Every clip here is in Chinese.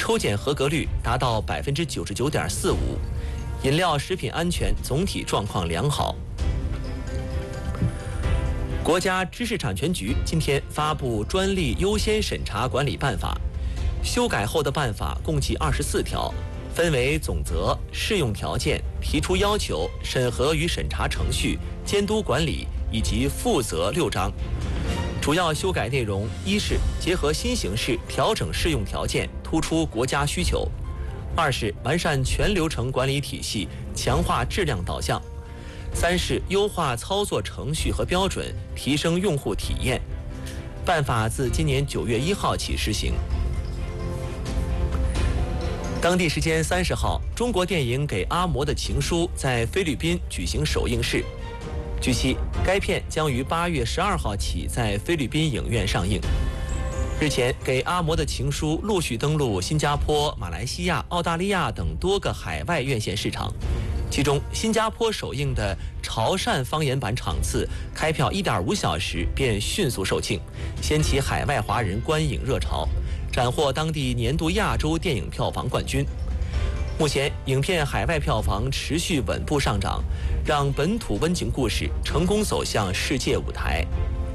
抽检合格率达到99.45%，饮料食品安全总体状况良好。国家知识产权局今天发布专利优先审查管理办法，修改后的办法共计24条，分为总则、适用条件、提出要求、审核与审查程序、监督管理以及负责6章。主要修改内容：一是结合新形势调整适用条件，突出国家需求；二是完善全流程管理体系，强化质量导向；三是优化操作程序和标准，提升用户体验。办法自今年9月1号起施行。当地时间30号，中国电影《给阿嬷的情书》在菲律宾举行首映式。据悉，该片将于8月12号起在菲律宾影院上映。日前，《给阿嬷的情书》陆续登陆新加坡、马来西亚、澳大利亚等多个海外院线市场。其中，新加坡首映的潮汕方言版场次开票1.5小时便迅速售罄，掀起海外华人观影热潮，斩获当地年度亚洲电影票房冠军。目前，影片海外票房持续稳步上涨，让本土温情故事成功走向世界舞台。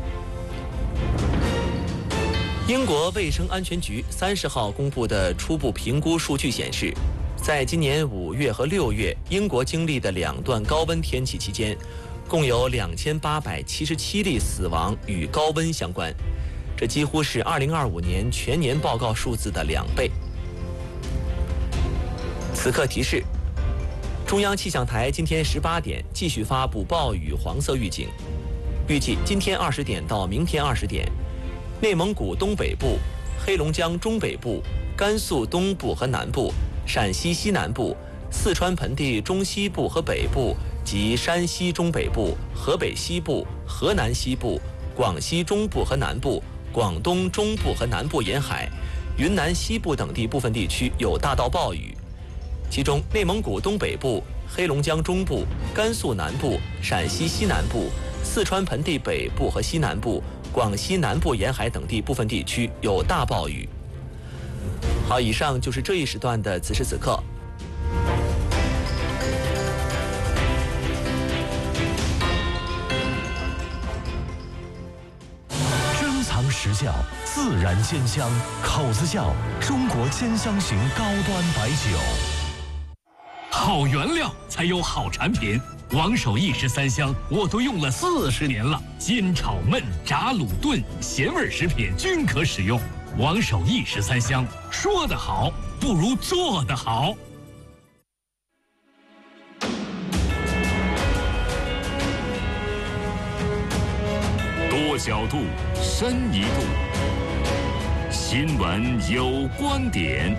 英国卫生安全局30号公布的初步评估数据显示，在今年5月和6月，英国经历的2段高温天气期间，共有2877例死亡与高温相关，这几乎是2025年全年报告数字的2倍。此刻提示：中央气象台今天18点继续发布暴雨黄色预警，预计今天20点到明天20点，内蒙古东北部、黑龙江中北部、甘肃东部和南部、陕西西南部、四川盆地中西部和北部及山西中北部、河北西部、河南西部、广西中部和南部、广东中部和南部沿海、云南西部等地部分地区有大到暴雨。其中，内蒙古东北部、黑龙江中部、甘肃南部、陕西西南部、四川盆地北部和西南部、广西南部沿海等地部分地区有大暴雨。好，以上就是这一时段的此时此刻。 珍藏实窖，自然鲜香，口子窖，中国鲜香型高端白酒。 好原料才有好产品，王守义13香我都用了40年了，煎炒焖炸卤炖咸味食品均可使用。王守义13香，说得好不如做得好。多角度，深一度，新闻有观点。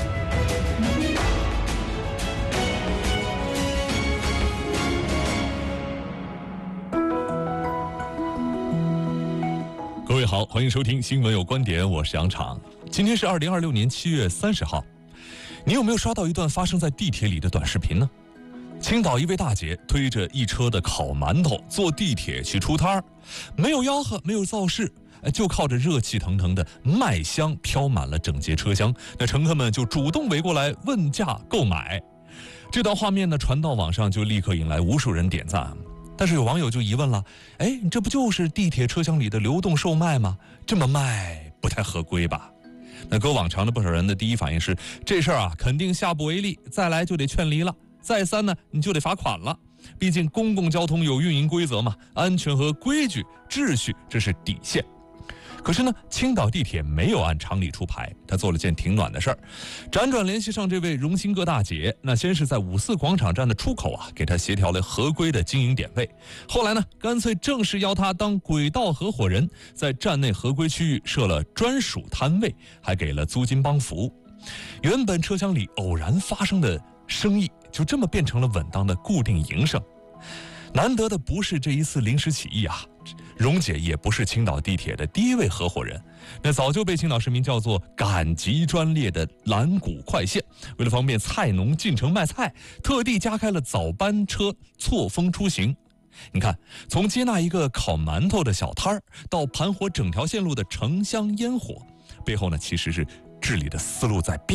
各位好，欢迎收听新闻有观点，我是杨昶。今天是2026年7月30号，你有没有刷到一段发生在地铁里的短视频呢？青岛一位大姐推着一车的烤馒头坐地铁去出摊儿，没有吆喝，没有造势，就靠着热气腾腾的麦香飘满了整节车厢，那乘客们就主动围过来问价购买。这段画面呢传到网上，就立刻引来无数人点赞。但是有网友就疑问了，你这不就是地铁车厢里的流动售卖吗？这么卖不太合规吧？那搁往常的不少人的第一反应是，这事儿啊肯定下不为例，再来就得劝离了，再三呢你就得罚款了。毕竟公共交通有运营规则嘛，安全和规矩秩序这是底线。可是呢，青岛地铁没有按常理出牌，他做了件挺暖的事儿，辗转联系上这位荣兴阁大姐，那先是在5·4广场站的出口啊，给她协调了合规的经营点位，后来呢，干脆正式邀她当轨道合伙人，在站内合规区域设了专属摊位，还给了租金帮扶。原本车厢里偶然发生的生意，就这么变成了稳当的固定营生。难得的不是这一次临时起意啊，荣姐也不是青岛地铁的第一位合伙人，那早就被青岛市民叫做赶集专列的蓝谷快线。为了方便菜农进城卖菜，特地加开了早班车错峰出行。你看，从接纳一个烤馒头的小摊儿，到盘活整条线路的城乡烟火，背后呢其实是治理的思路在变。